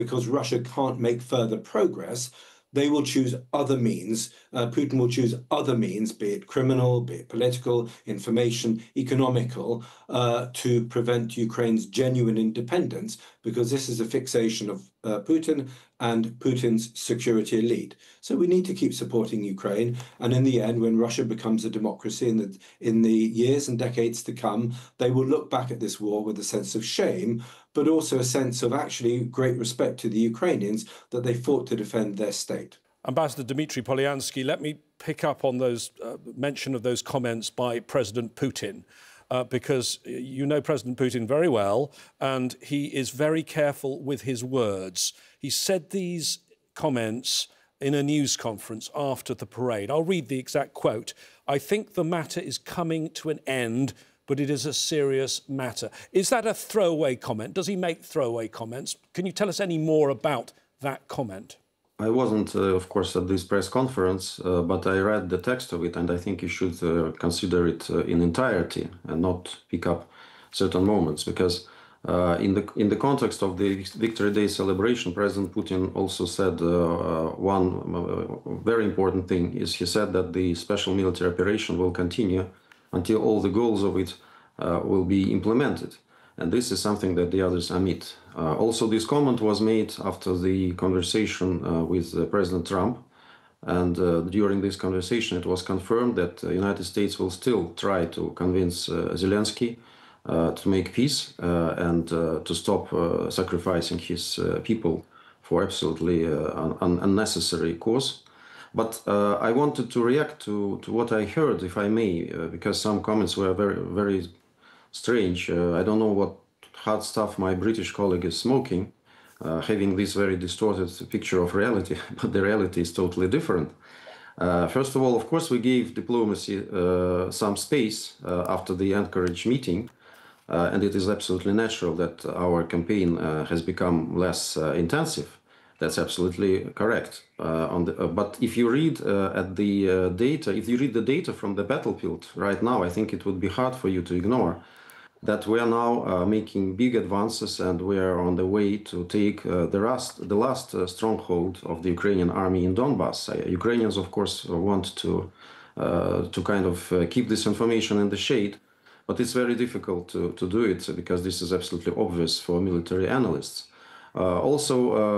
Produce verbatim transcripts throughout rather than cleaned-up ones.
because Russia can't make further progress, they will choose other means. Uh, Putin will choose other means, be it criminal, be it political, information, economical, uh, to prevent Ukraine's genuine independence, because this is a fixation of uh, Putin and Putin's security elite. So we need to keep supporting Ukraine. And in the end, when Russia becomes a democracy in the, in the years and decades to come, they will look back at this war with a sense of shame, but also a sense of actually great respect to the Ukrainians that they fought to defend their state. Ambassador Dmitry Polyansky, let me pick up on those uh, mention of those comments by President Putin, uh, because you know President Putin very well, and he is very careful with his words. He said these comments in a news conference after the parade. I'll read the exact quote. "I think the matter is coming to an end, but it is a serious matter." Is that a throwaway comment? Does he make throwaway comments? Can you tell us any more about that comment? I wasn't, uh, of course, at this press conference, uh, but I read the text of it, and I think you should uh, consider it uh, in entirety and not pick up certain moments, because uh, in the in the context of the Victory Day celebration, President Putin also said uh, uh, one uh, very important thing is he said that the special military operation will continue until all the goals of it uh, will be implemented. And this is something that the others omit. Uh, also, this comment was made after the conversation uh, with uh, President Trump. And uh, during this conversation, it was confirmed that the United States will still try to convince uh, Zelensky uh, to make peace uh, and uh, to stop uh, sacrificing his uh, people for absolutely uh, un unnecessary cause. But uh, I wanted to react to, to what I heard, if I may, uh, because some comments were very, very strange. Uh, I don't know what hard stuff my British colleague is smoking, uh, having this very distorted picture of reality, but the reality is totally different. Uh, first of all, of course, we gave diplomacy uh, some space uh, after the Anchorage meeting, uh, and it is absolutely natural that our campaign uh, has become less uh, intensive. That's absolutely correct. Uh, on the, uh, but if you read uh, at the uh, data, if you read the data from the battlefield right now, I think it would be hard for you to ignore that we are now uh, making big advances, and we are on the way to take uh, the last, the last uh, stronghold of the Ukrainian army in Donbass. Uh, Ukrainians, of course, want to uh, to kind of uh, keep this information in the shade, but it's very difficult to, to do it because this is absolutely obvious for military analysts. Uh, also,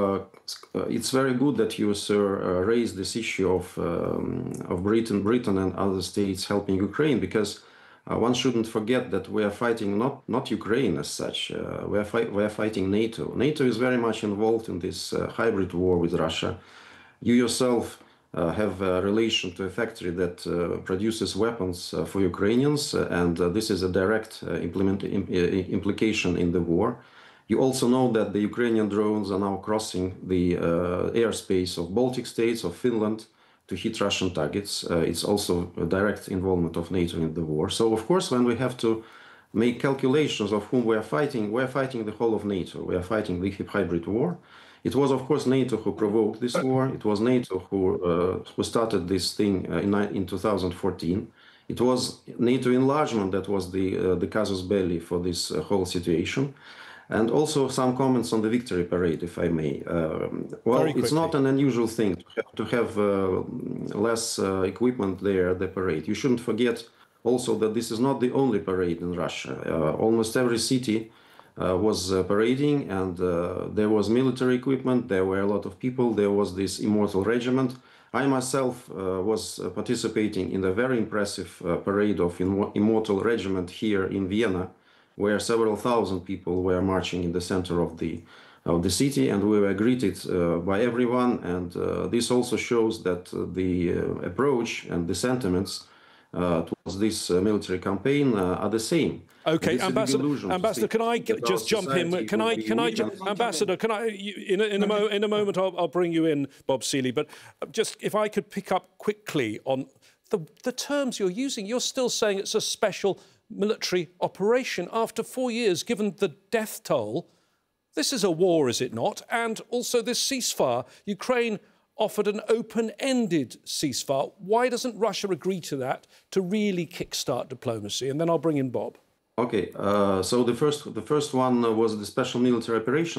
uh, it's very good that you, sir, uh, raised this issue of um, of Britain, Britain and other states helping Ukraine, because uh, one shouldn't forget that we are fighting not not Ukraine as such. Uh, we are fight, we are fighting NATO. NATO is very much involved in this uh, hybrid war with Russia. You yourself uh, have a relation to a factory that uh, produces weapons uh, for Ukrainians, uh, and uh, this is a direct uh, implement, im, uh, implication in the war. You also know that the Ukrainian drones are now crossing the uh, airspace of Baltic states, of Finland, to hit Russian targets. Uh, it's also a direct involvement of NATO in the war. So, of course, when we have to make calculations of whom we are fighting, we are fighting the whole of NATO. We are fighting the hybrid war. It was, of course, NATO who provoked this war. It was NATO who, uh, who started this thing uh, in, in two thousand fourteen. It was NATO enlargement that was the, uh, the casus belli for this uh, whole situation. And also some comments on the victory parade, if I may. Uh, well, it's not an unusual thing to have, to have uh, less uh, equipment there at the parade. You shouldn't forget also that this is not the only parade in Russia. Uh, almost every city uh, was uh, parading, and uh, there was military equipment, there were a lot of people, there was this Immortal Regiment. I myself uh, was uh, participating in a very impressive uh, parade of Immortal Regiment here in Vienna, where several thousand people were marching in the center of the of the city, and we were greeted uh, by everyone. And uh, this also shows that uh, the uh, approach and the sentiments uh, towards this uh, military campaign uh, are the same. Okay, Ambassador, Ambassador, can I just jump in? Can I, can I, Ambassador, can I, in a, in a, mo in a moment, I'll, I'll bring you in, Bob Seeley, but just if I could pick up quickly on the, the terms you're using. You're still saying it's a special military operation after four years, given the death toll. This is a war, is it not? And also this ceasefire. Ukraine offered an open-ended ceasefire. Why doesn't Russia agree to that to really kickstart diplomacy? And then I'll bring in Bob. Okay, uh, so the first, the first one was the special military operation.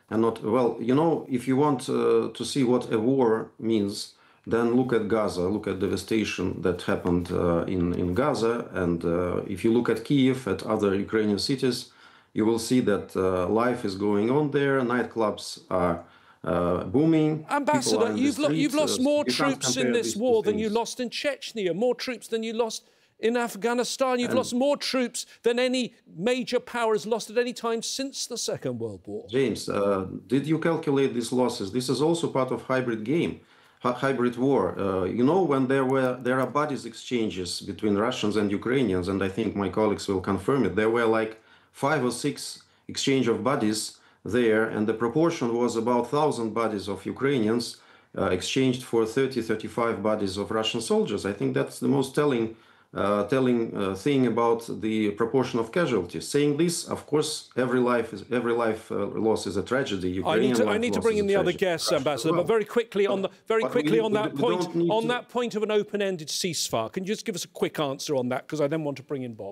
and not, well, you know, if you want uh, to see what a war means, then look at Gaza, look at devastation that happened uh, in, in Gaza. And uh, if you look at Kyiv, at other Ukrainian cities, you will see that uh, life is going on there. Nightclubs are uh, booming. Ambassador, you've, lo you've lost more uh, troops in this war than you lost in Chechnya, more troops than you lost in Afghanistan. You've and lost more troops than any major power has lost at any time since the Second World War. James, uh, did you calculate these losses? This is also part of hybrid game. Hybrid war. Uh, you know, when there were there are bodies exchanges between Russians and Ukrainians, and I think my colleagues will confirm it, there were like five or six exchange of bodies there, and the proportion was about one thousand bodies of Ukrainians uh, exchanged for thirty, thirty-five bodies of Russian soldiers. I think that's the most telling Uh, telling uh, thing about the proportion of casualties. Saying this, of course, every life is every life uh, loss is a tragedy. Ukrainian I need to, I need to bring in the other guests, Ambassador, well. but very quickly on the very but quickly we, on that we, point we on to... that point of an open-ended ceasefire. Can you just give us a quick answer on that? Because I then want to bring in Bob.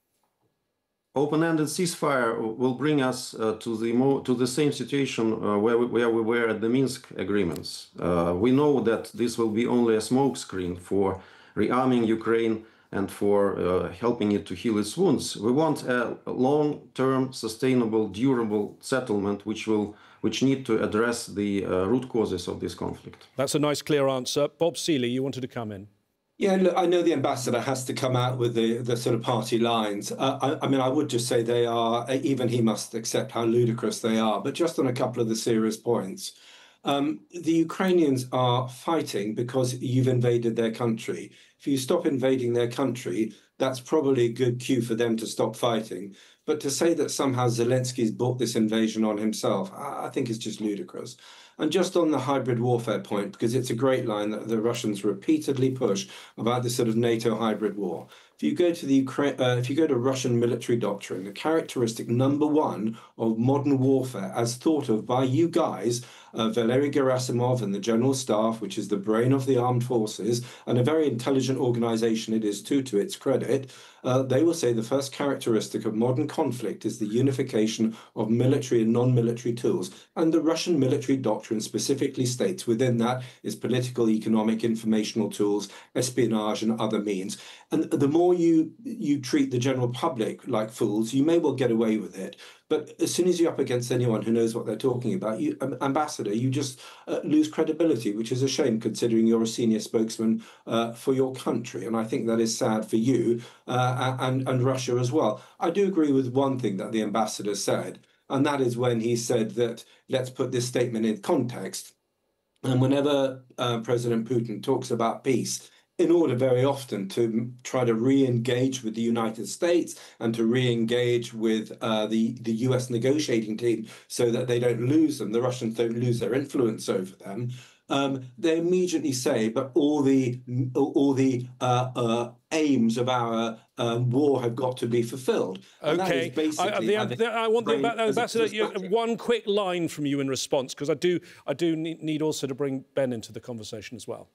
Open-ended ceasefire will bring us uh, to the mo to the same situation uh, where we, where we were at the Minsk agreements. Uh, we know that this will be only a smokescreen for rearming Ukraine and for uh, helping it to heal its wounds. We want a long-term, sustainable, durable settlement which will which need to address the uh, root causes of this conflict. That's a nice, clear answer. Bob Seeley, you wanted to come in. Yeah, look, I know the ambassador has to come out with the, the sort of party lines. Uh, I, I mean, I would just say they are, even he must accept how ludicrous they are, but just on a couple of the serious points. Um, the Ukrainians are fighting because you've invaded their country. If you stop invading their country, that's probably a good cue for them to stop fighting. But to say that somehow Zelensky's brought this invasion on himself, I think is just ludicrous. And just on the hybrid warfare point, because it's a great line that the Russians repeatedly push about this sort of NATO hybrid war. If you go to the Ukraine, uh, if you go to Russian military doctrine, the characteristic number one of modern warfare, as thought of by you guys, uh, Valery Gerasimov and the General Staff, which is the brain of the armed forces, and a very intelligent organization it is too, to its credit, uh, they will say the first characteristic of modern conflict is the unification of military and non-military tools. And the Russian military doctrine specifically states within that is political, economic, informational tools, espionage, and other means. And the more you you treat the general public like fools, you may well get away with it. But as soon as you're up against anyone who knows what they're talking about, you, um, Ambassador, you just uh, lose credibility, which is a shame considering you're a senior spokesman uh, for your country. And I think that is sad for you uh, and, and Russia as well. I do agree with one thing that the ambassador said, and that is when he said that let's put this statement in context. And whenever uh, President Putin talks about peace, in order very often to try to re-engage with the United States and to re-engage with uh, the, the U S negotiating team so that they don't lose them, the Russians don't lose their influence over them, um, they immediately say, but all the, all the uh, uh, aims of our um, war have got to be fulfilled. And okay, I, the, the, I want the ambassador, you, one quick line from you in response, because I do, I do need also to bring Ben into the conversation as well.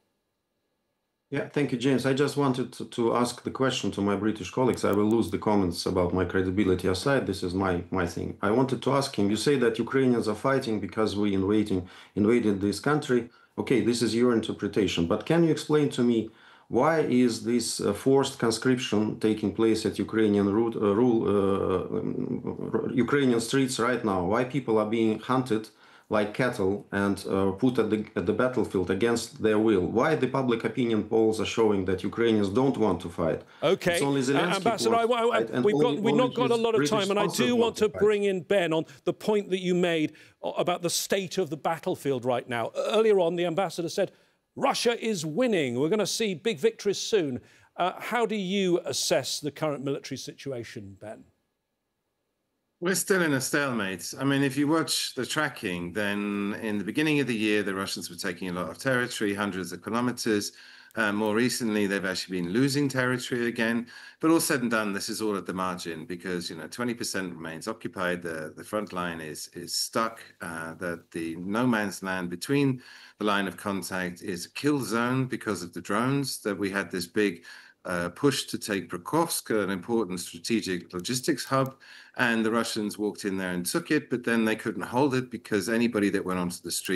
Yeah, thank you, James. I just wanted to, to ask the question to my British colleagues. I will lose the comments about my credibility aside. This is my, my thing. I wanted to ask him, you say that Ukrainians are fighting because we invading, invaded this country. Okay, this is your interpretation. But can you explain to me why is this uh, forced conscription taking place at Ukrainian root, uh, rule, uh, Ukrainian streets right now? Why people are being hunted like cattle and uh, put at the, at the battlefield against their will? Why the public opinion polls are showing that Ukrainians don't want to fight? Okay, it's only Zelensky uh, Ambassador, I, I, I, we've, got, we've not got a lot of time, and I do want to bring in Ben on the point that you made about the state of the battlefield right now. Earlier on, the ambassador said, Russia is winning. We're going to see big victories soon. Uh, how do you assess the current military situation, Ben? We're still in a stalemate. I mean, if you watch the tracking, then in the beginning of the year, the Russians were taking a lot of territory, hundreds of kilometers. Uh, more recently, they've actually been losing territory again. But all said and done, this is all at the margin because, you know, twenty percent remains occupied. The, the front line is, is stuck. Uh, that the no man's land between the line of contact is a kill zone because of the drones, that we had this big uh, pushed to take Pokrovsk, an important strategic logistics hub, and the Russians walked in there and took it, but then they couldn't hold it because anybody that went onto the street